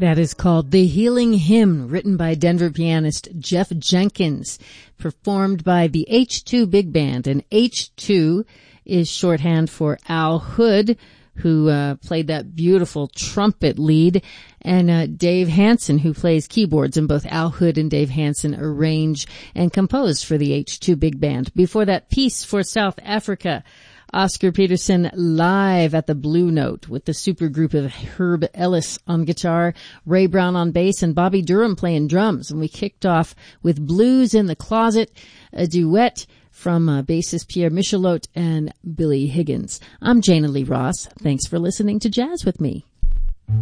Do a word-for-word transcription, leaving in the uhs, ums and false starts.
That is called The Healing Hymn, written by Denver pianist Jeff Jenkins, performed by the H two Big Band. And H two is shorthand for Al Hood, who uh, played that beautiful trumpet lead, and uh, Dave Hansen, who plays keyboards, and both Al Hood and Dave Hansen arrange and compose for the H two Big Band. Before that, Peace for South Africa, Oscar Peterson live at the Blue Note with the supergroup of Herb Ellis on guitar, Ray Brown on bass, and Bobby Durham playing drums. And we kicked off with Blues in the Closet, a duet from uh, bassist Pierre Michelot and Billy Higgins. I'm Jana Lee Ross. Thanks for listening to Jazz with Me.